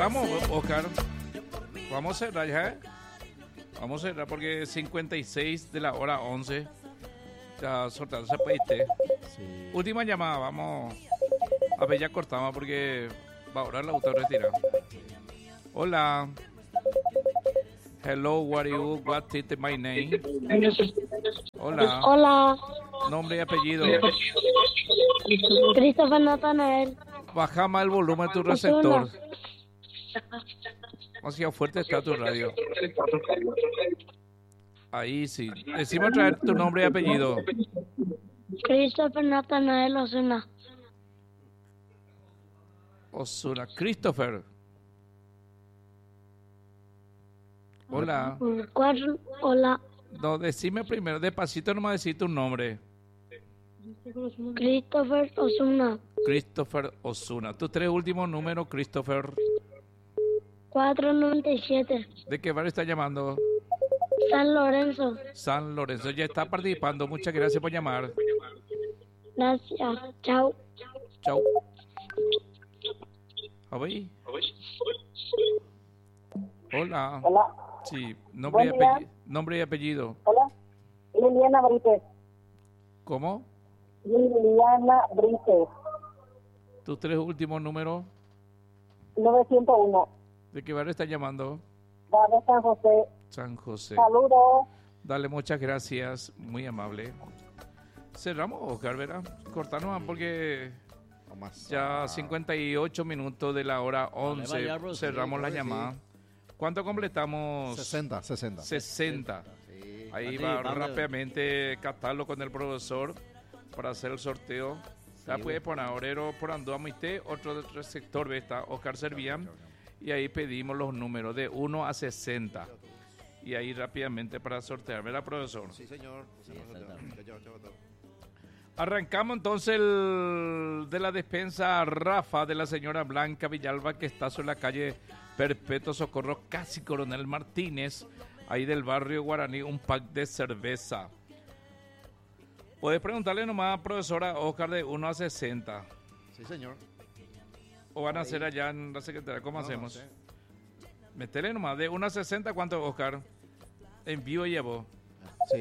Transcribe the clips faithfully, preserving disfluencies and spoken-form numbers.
Vamos, Oscar. Vamos a cerrar ya, ¿eh? Vamos a cerrar porque cincuenta y seis de la hora once. Ya soltándose peite. Sí. Última llamada, vamos. A ver, ya cortamos porque va a ahora la auto retira. Hola. Hello, what are you? What is my name? Hola. Hola. Nombre y apellido. Christopher Natanael. Baja más el volumen de tu receptor. Demasiado fuerte está tu radio. Ahí sí. Decime otra vez tu nombre y apellido. Christopher Natanael Osuna. Osuna. Christopher. Hola. Cuatro, hola. No, decime primero, despacito nomás decir tu nombre. Christopher Osuna. Christopher Osuna. Tus tres últimos números, Christopher. cuatro noventa y siete. ¿De qué barrio está llamando? San Lorenzo. San Lorenzo. Ya está participando. Muchas gracias por llamar. Gracias. Chao. Chao. ¿Ahí? Hola. Hola. Sí, nombre y, apellido, nombre y apellido. Hola. Liliana Brites. ¿Cómo? Liliana Brites. ¿Tus tres últimos números? novecientos uno. ¿De qué barrio está llamando? Barrio San José. San José. Saludos. Dale, muchas gracias. Muy amable. Cerramos, Oscar, ¿verdad? Cortanos porque ya cincuenta y ocho minutos de la hora once. Cerramos la llamada. ¿Cuánto completamos? sesenta, sesenta. sesenta. Sí. Ahí va rápidamente captarlo con el profesor para hacer el sorteo. Ya puede poner orero por Andoamiste, otro de otro sector, está Oscar Servián. Y ahí pedimos los números de uno a sesenta. Y ahí rápidamente para sortear, ¿verdad, profesor? Sí, señor. Sí, Arrancamos entonces el de la despensa Rafa de la señora Blanca Villalba, que está sobre la calle Perpetuo Socorro, casi Coronel Martínez, ahí del barrio Guaraní, un pack de cerveza. Puedes preguntarle nomás, profesora Oscar, de uno a sesenta. Sí, señor. ¿O van a hacer allá en la secretaría? ¿Cómo no, hacemos? No sé. Metele nomás, de uno a sesenta, ¿cuánto, Oscar? En vivo llevo. Sí.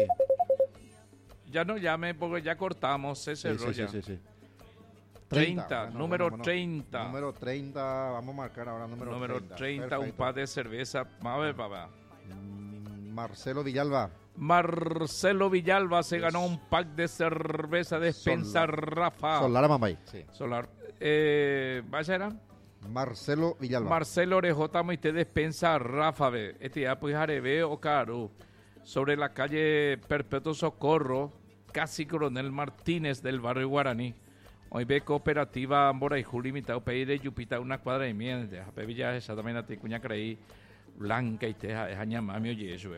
Ya no llame porque ya cortamos, se cerró sí, sí, ya. Sí, sí, sí. treinta, treinta, bueno, número bueno, bueno. treinta. Número treinta, vamos a marcar ahora número, número treinta. treinta, un par de cerveza. Vamos a ver, papá. Marcelo Villalba. Marcelo Villalba se ganó un pack de cerveza despensa Solar. Rafa. Solar Mambay. Sí. Solar. Eh, ¿Vaya era? Marcelo Villalba. Marcelo Orejota, usted despensa Rafa, ve. Este ya pues Arebe o Caro. Sobre la calle Perpetuo Socorro, casi Coronel Martínez del barrio Guaraní. Hoy ve cooperativa Ambora y Juli Mitao Pei de Yupita, una cuadra y media. De Japevilla, esa también la ticuña creí. Blanca y teja, es añamami, oye, eso.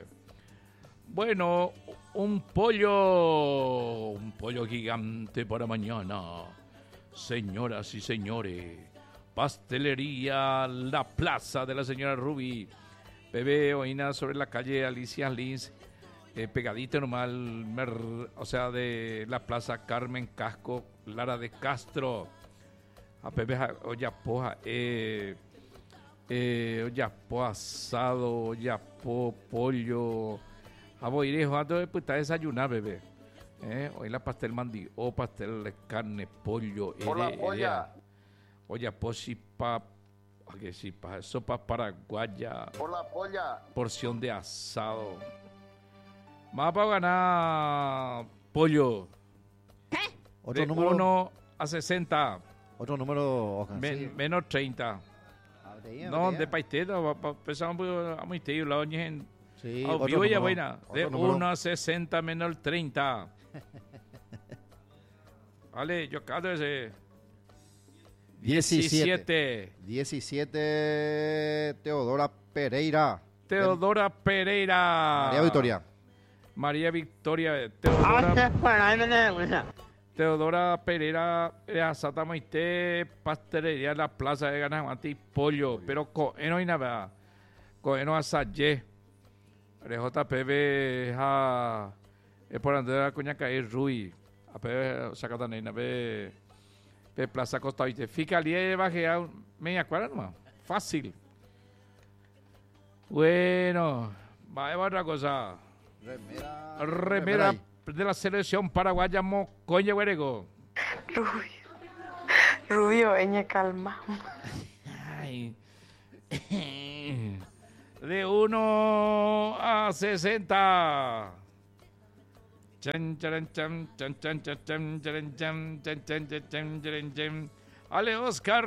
Bueno, un pollo, un pollo gigante para mañana. Señoras y señores, pastelería La Plaza de la señora Ruby. Bebé Oina sobre la calle Alicia Lins, eh, pegadito nomás, mer, o sea, de la Plaza Carmen Casco, Lara de Castro. A Pepe Oyapoja, eh, eh, Oyapo asado, Oyapo pollo. A voy ir jugando, pues está a desayunar, bebé. Eh, hoy la pastel mandi, o pastel de carne, pollo. Hola, polla. Oyapo chipa. Que sí, pa, sopa paraguaya. Hola, polla. Porción de asado. Más para ganar pollo. ¿Qué? Otro De número. uno a sesenta. Otro número. Oscar, Men, sí. Menos treinta. Abreía, No, abreía. de paistero. Pensamos a muy tío. La doña en. Sí, Oh, otro vivo ya número, buena. De otro número. uno a sesenta menos treinta. Vale, yo cada ese. diecisiete. diecisiete. Teodora Pereira. Teodora Pereira. María Victoria. María Victoria. Teodora, Teodora Pereira. Asata Maite. Pastelería La Plaza de Ganamati. Pollo. Pero coeno y nada. Coeno asayé. R J P B. Ja. Es por Andrea Cuñaca y Rui. A P Sacatanena. Pe. Pe Plaza Costa. Viste. Fica ali baje a media cuadra nomás. Fácil. Bueno, va a otra cosa. Remera. Remera ahí. de la selección paraguaya Mocoña Huerego. Rubio. Rubio, Eñe, calma. Ay. De uno a sesenta. Chan, charan, chan, chan, chan, chan, chan, charan, chan, chan, chan, chan, chan, charan, chan. Ale Oscar.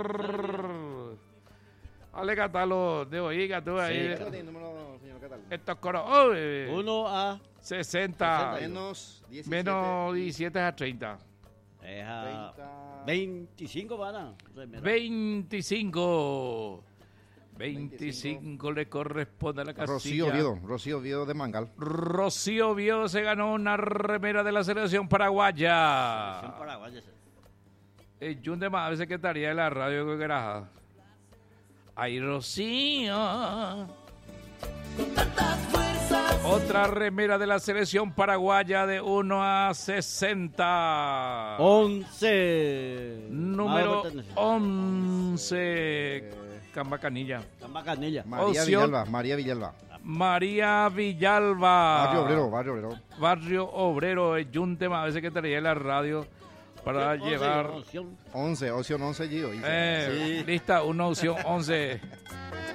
Ale Catalo, de oiga tú ahí. ¿Cuánto tiene el número, señor Catal? Estos coros. Oh, eh, Uno a... sesenta. Menos diecisiete. Menos diecisiete a treinta. Es a treinta. veinticinco van a... veinticinco. veinticinco le corresponde a la casilla. Rocío Oviedo, Rocío Oviedo de Mangal. Rocío Oviedo se ganó una remera de la selección paraguaya. Son paraguayas. El Yunde más a veces que estaría en la radio que graja. Ay, Rocío. Otra remera de la selección paraguaya de uno a sesenta. Once. Número Más pertenece. once. Camba Canilla. Camba Canilla. María Opción- Villalba, María Villalba. María Villalba. Barrio Obrero, Barrio Obrero. Barrio Obrero. El Yunte más a veces que estaría en la radio para Once, llevar. opción. once, opción once, Gio. dice. Eh, Sí. Lista, una opción once.